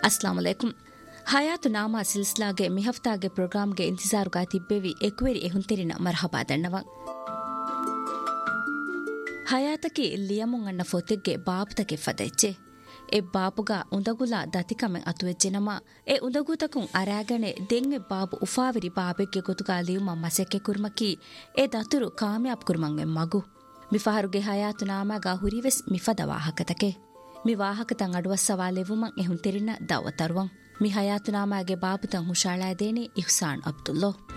ಅಸ್ಲಾಂ ಅಲೈಕುಂ. ಹಯಾತು ನಾಮಾ ಸಿಲ್ಸಿಲಾಗೆ ಮಿಹಫ್ತಾಗೆ ಪ್ರೋಗ್ರಾಮ್ಗೆ ಇಂತಿಜಾರುಗಾ ತಿಬ್ಬೆವಿ ಎಕ್ವೆರಿ ಎಹುಂತೆರಿನ ಮರ್ಹಬಾ ದಣ್ಣವ. ಹಯಾತಕಿ ಲಿಯಮುಂ ಅಣ್ಣ ಫೊತೆಗ್ಗೆ ಬಾಬುತಗೆ ಫದೆಚ್ಚೆ. A ಬಾಬುಗಾ ಉಂದಗುಲಾ ದತಿಕಮೆಂ ಅತುವೆಜ್ಜೆನಮ A ಉಂದಗೂತಕುಂ ಅರಾಗಣೆ ದೆಂಗೆ Babu ಉಫಾವಿರಿ ಬಾಬೆಗ್ಗೆ ಗೊತುಗಾ ಲಿಯುಮ ಮಸೆಕ್ಕೆ ಕುರ್ಮಕಿ A ದತುರು ಕಾಮಯಾಬ್ ಕುರ್ಮಂ M ಮಗು. ಮಿಫಹರುಗೆ ಹಯಾತು ನಾಮಾಗಾ ಹುರಿವೆಸ್ ಮಿಫದ ವಾಹಕತಕೆ. ಮಿ ವಾಹಕತಂ ಅಡುವಸ್ಸವಾ ಲೆವುಮಂ ಎಹುಂತೆರಿನ ದಾವತರುವಂ. ಮಿ ಹಯಾತು ನಾಮಾಗೆ ಬಾಬುತಂ ಹುಷಾಳಾಯದೇನೆ ಇಹ್ಸಾನ್ ಅಬ್ದುಲ್ಲೋ.